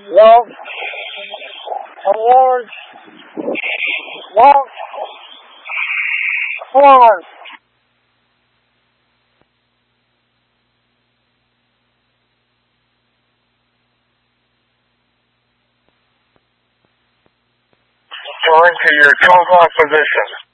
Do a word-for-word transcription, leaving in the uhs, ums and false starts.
love, awards, walk, applause. Go into your twelve o'clock position.